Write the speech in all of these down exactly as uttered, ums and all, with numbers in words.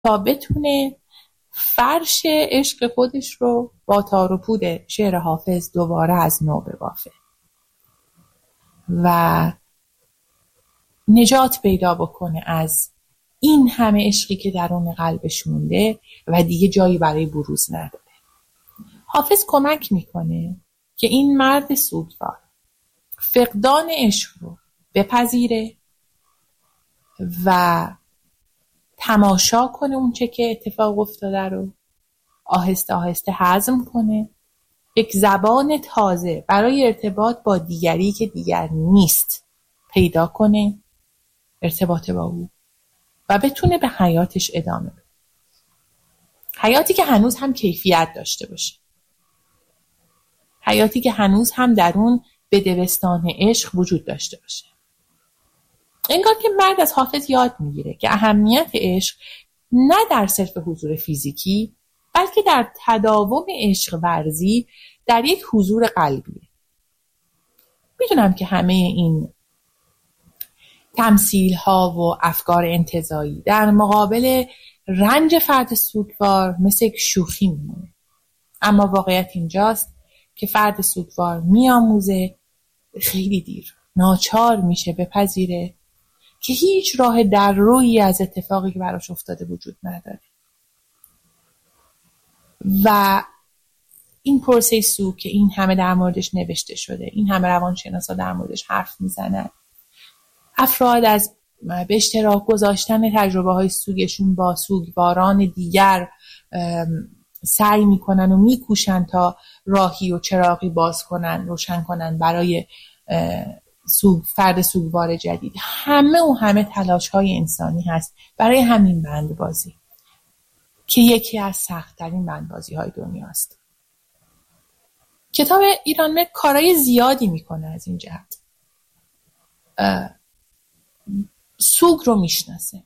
تا بتونه فرش عشق خودش رو با تار و پود شعر حافظ دوباره از نو ببافه و نجات پیدا بکنه از این همه عشقی که درون قلبش مونده و دیگه جایی برای بروز نداره. حافظ کمک میکنه که این مرد سوگوار فقدان عشق رو بپذیره و تماشا کنه اون چه که اتفاق افتاده رو آهسته آهسته هضم کنه، یک زبان تازه برای ارتباط با دیگری که دیگر نیست پیدا کنه، ارتباط با او و بتونه به حیاتش ادامه بده. حیاتی که هنوز هم کیفیت داشته باشه، حیاتی که هنوز هم در اون بدبستان عشق وجود داشته باشه. انگار که مرد از حافظ یاد میگیره که اهمیت عشق نه در صرف حضور فیزیکی بلکه در تداوم عشق ورزی در یک حضور قلبیه. میدونم که همه این تمثیل ها و افکار انتزاعی در مقابل رنج فرد سوگوار مثل یک شوخی میمونه، اما واقعیت اینجاست که فرد سوگوار میآموزه خیلی دیر ناچار میشه بپذیره که هیچ راه در روی از اتفاقی که براش افتاده وجود نداره و این پروسه سوگ که این همه در موردش نوشته شده، این همه روانشناسا در موردش حرف میزنن، افراد از به اشتراک گذاشتن تجربه های سوگشون با سوگواران دیگر سعی میکنن و میکوشن تا راهی و چراغی باز کنن، روشن کنن برای سوگ فرد سوگوار جدید. همه و همه تلاش های انسانی هست برای همین بندبازی که یکی از سخت‌ترین بندبازی های دنیاست. کتاب ایرانمه کارهای زیادی میکنه از این جهت. سوگ رو میشناسه،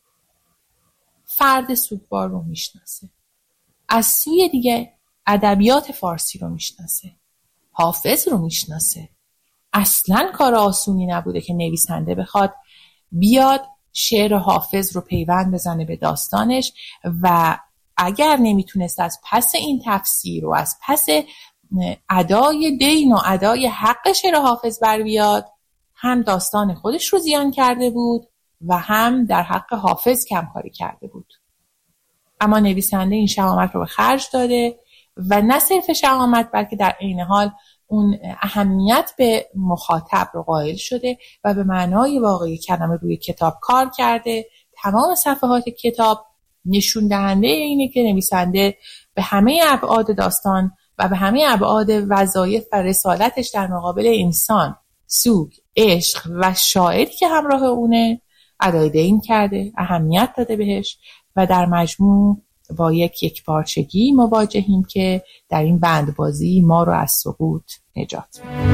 فرد سوگوار رو میشناسه، از سوی دیگه ادبیات فارسی رو میشناسه، حافظ رو میشناسه. اصلاً کار آسونی نبوده که نویسنده بخواد بیاد شعر حافظ رو پیوند بزنه به داستانش و اگر نمیتونست از پس این تفسیر و از پس ادای دین و ادای حق شعر حافظ بر بیاد، هم داستان خودش رو زیان کرده بود و هم در حق حافظ کمکاری کرده بود. اما نویسنده این شهامت رو به خرج داده و نه صرف شهامت بلکه در عین حال اون اهمیت به مخاطب رو قائل شده و به معنای واقعی کلمه روی کتاب کار کرده. تمام صفحات کتاب نشون دهنده اینه که نویسنده به همه ابعاد داستان و به همه ابعاد وظایف و رسالتش در مقابل انسان، سوگ، عشق و شاعری که همراه اونه ادای دین کرده، اهمیت داده بهش و در مجموع با یک یک پارچگی مواجهیم که در این بندبازی ما رو از سقوط نجات میده.